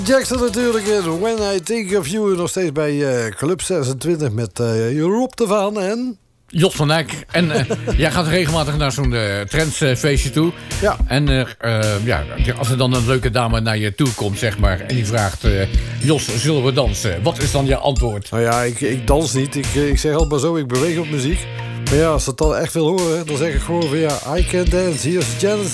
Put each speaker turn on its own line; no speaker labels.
Jackson natuurlijk in When I Think of You. Nog steeds bij Club 26 met Rob de Vaan en...
Jos van Dijk. En jij gaat regelmatig naar zo'n trendsfeestje toe.
Ja.
En als er dan een leuke dame naar je toe komt, zeg maar... en die vraagt, Jos, zullen we dansen? Wat is dan je antwoord?
Nou ja, ik dans niet. Ik zeg altijd maar zo, ik beweeg op muziek. Maar ja, als ze het dan echt wil horen, dan zeg ik gewoon van ja, I can dance. Hier is Janis